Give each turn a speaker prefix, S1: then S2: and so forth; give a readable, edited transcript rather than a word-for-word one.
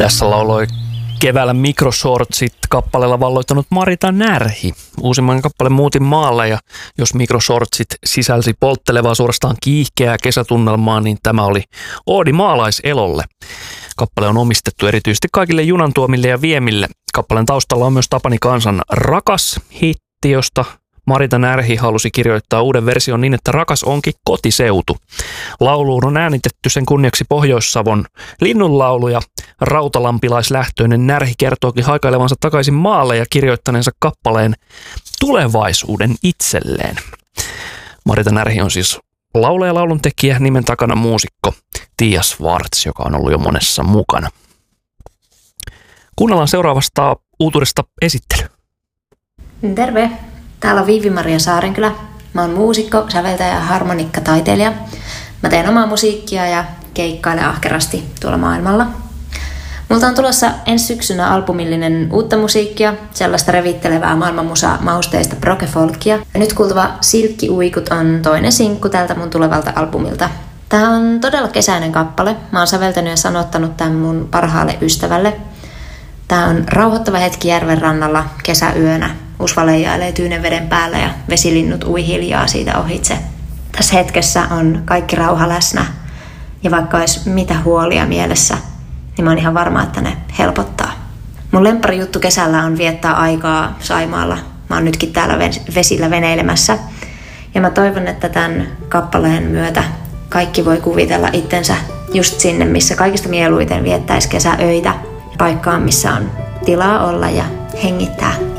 S1: Tässä lauloi keväällä Microshortsit kappaleella valloittanut Marita Närhi. Uusimman kappale Muutin maalle, ja jos Microshortsit sisälsi polttelevaa suorastaan kiihkeää kesätunnelmaa, niin tämä oli oodi maalaiselolle. Kappale on omistettu erityisesti kaikille junantuomille ja viemille. Kappaleen taustalla on myös Tapani Kansan Rakas hitti, josta Marita Närhi halusi kirjoittaa uuden version niin, että rakas onkin kotiseutu. Lauluun on äänitetty sen kunniaksi Pohjois-Savon linnunlaulu, ja rautalampilaislähtöinen Närhi kertookin haikailevansa takaisin maalle ja kirjoittaneensa kappaleen tulevaisuuden itselleen. Marita Närhi on siis laulaja, lauluntekijä, nimen takana muusikko Tiia Schwartz, joka on ollut jo monessa mukana. Kuunnellaan seuraavasta uutuudesta esittely.
S2: Terve! Täällä on Viivi-Maria Saarenkylä. Mä oon muusikko, säveltäjä ja harmonikkataiteilija. Mä teen omaa musiikkia ja keikkailen ahkerasti tuolla maailmalla. Multa on tulossa ensi syksynä albumillinen uutta musiikkia, sellaista revittelevää maailmanmusa-mausteista progefolkia. Nyt kuultava Silkkiuikut on toinen sinkku tältä mun tulevalta albumilta. Tää on todella kesäinen kappale. Mä oon säveltänyt ja sanottanut tämän mun parhaalle ystävälle. Tää on rauhoittava hetki järven rannalla kesäyönä. Usva leijailee tyynen veden päällä ja vesilinnut ui hiljaa siitä ohitse. Tässä hetkessä on kaikki rauha läsnä. Ja vaikka olisi mitä huolia mielessä, niin mä oon ihan varma, että ne helpottaa. Mun lemppari juttu kesällä on viettää aikaa Saimaalla. Mä oon nytkin täällä vesillä veneilemässä. Ja mä toivon, että tämän kappaleen myötä kaikki voi kuvitella itsensä just sinne, missä kaikista mieluiten viettäisi kesäöitä. Paikkaan, missä on tilaa olla ja hengittää.